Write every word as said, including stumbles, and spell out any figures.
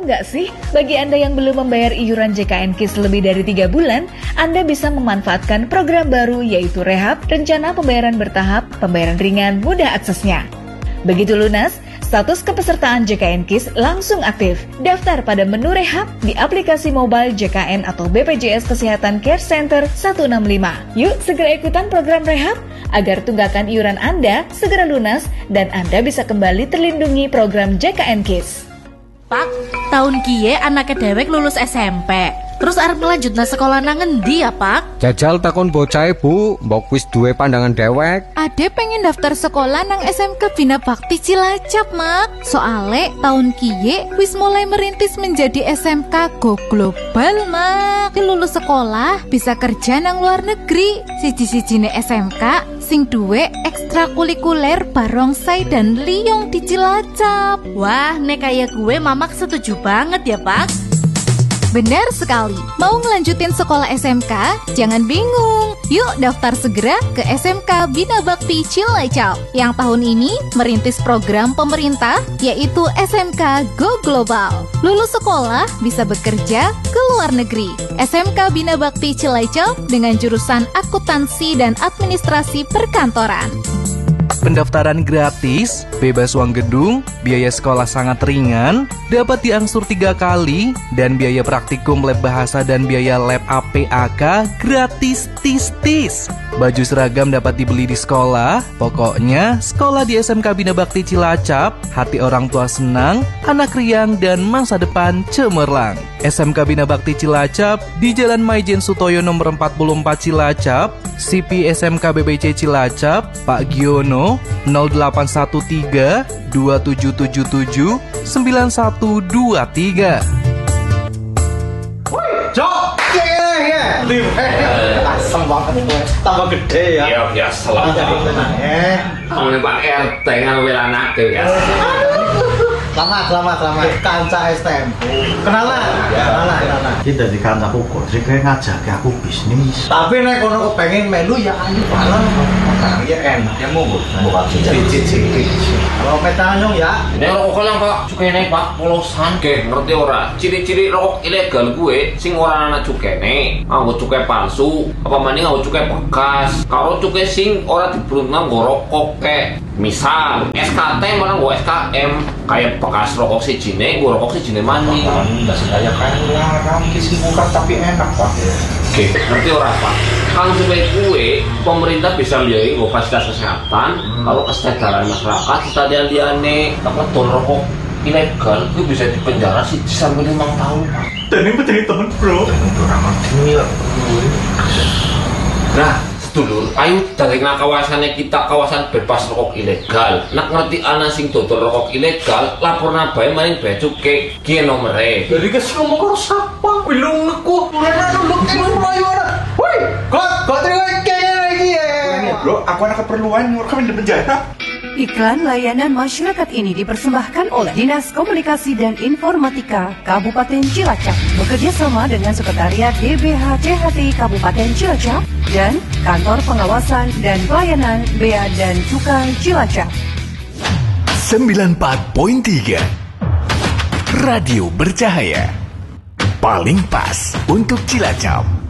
Tahu nggak sih, bagi Anda yang belum membayar iuran J K N KIS lebih dari tiga bulan, Anda bisa memanfaatkan program baru yaitu Rehab, Rencana Pembayaran Bertahap, Pembayaran Ringan, Mudah Aksesnya. Begitu lunas, status kepesertaan J K N KIS langsung aktif. Daftar pada menu Rehab di aplikasi mobile J K N atau B P J S Kesehatan Care Center seratus enam puluh lima. Yuk segera ikutan program Rehab agar tunggakan iuran Anda segera lunas dan Anda bisa kembali terlindungi program J K N KIS. Pak, tahun kie anaknya dewek lulus S M P. Terus arep melanjutna sekolah nang endi ya, Pak? Jajal takon bocah Bu, mbok wis duwe pandangan dewek. Ade pengen daftar sekolah nang S M K Bina Bakti Cilacap, Mak. Soale tahun kie wis mulai merintis menjadi S M K Go Global, Mak. Lulus sekolah bisa kerja nang luar negeri. Siji-sijine S M K sing duwe ekstrakurikuler barongsai dan liyong di Cilacap. Wah, nek kaya gue mamak setuju banget ya, Pak. Benar sekali. Mau ngelanjutin sekolah S M K? Jangan bingung. Yuk daftar segera ke S M K Bina Bakti Cilacap yang tahun ini merintis program pemerintah yaitu S M K Go Global. Lulus sekolah bisa bekerja ke luar negeri. S M K Bina Bakti Cilacap dengan jurusan akuntansi dan administrasi perkantoran. Pendaftaran gratis, bebas uang gedung, biaya sekolah sangat ringan, dapat diangsur tiga kali, dan biaya praktikum lab bahasa dan biaya lab A P A K gratis tis-tis. Baju seragam dapat dibeli di sekolah. Pokoknya, sekolah di S M K Bina Bakti Cilacap, hati orang tua senang, anak riang, dan masa depan cemerlang. S M K Bina Bakti Cilacap di Jalan Maijen Sutoyo nomor empat puluh empat Cilacap, C P S M K B B C Cilacap, Pak Giono nol delapan satu tiga dua tujuh tujuh tujuh sembilan satu dua tiga. Jok, ya, ya, asem banget gue, tambah gede ya. Iya biasa lah. Eh, kamu Pak R T kan anak ya. Selamat, selamat, selamat. Kanca S T M. Kenalan, kenalan, kenalan. Kita di kancaku kok, sih kayak ngajak aku bisnis. Tapi nek kono kepengen melu ya ayo bareng. Ya enak, ya monggo. Bukan cicit-cicit. Kalau metanong ya. Nek rokok lang Pak, cukai naik Pak, polosan. Oke, ngerti ora? Ciri-ciri rokok ilegal gue, sing ora ana cukene, nganggo cukai palsu, apa maning nganggo cukai bekas. Kalau cukai sing ora dibrunna nggo rokok kek. Misal S K T malah nggo S K M, kayak bekas rokok sijine, nggo rokok sijine maning. Enggak sedaya kan larang kisi bukan tapi enak Pak. Oke, ngerti ora Pak? Kalau supaya kue, pemerintah bisa biayai nggo fasilitas kesehatan, hmm. Kalau kesejahteraan masyarakat, stadion diane, apa ton rokok ilegal, gue bisa dipenjara sih sampai lima tahun Pak. Dan ini menjadi temen bro. Temen ramah tinggal. Nah, sedulur, ayo dari kawasannya kita kawasan bebas rokok ilegal. Nak ngerti ana sing dodol rokok ilegal, laporna bae maring bea cukai ki nomere. Jadi kes ngomong karo sapa? Bilung neku, urana nuluk ing mlayu ana. Woi, kok kok terima kene lagi ya. Bro, aku ada keperluan nyuruh kami di penjara. Iklan layanan masyarakat ini dipersembahkan oleh Dinas Komunikasi dan Informatika Kabupaten Cilacap bekerjasama dengan Sekretariat D B H C H T Kabupaten Cilacap dan Kantor Pengawasan dan Pelayanan Bea dan Cukai Cilacap. sembilan puluh empat koma tiga Radio Bercahaya, paling pas untuk Cilacap.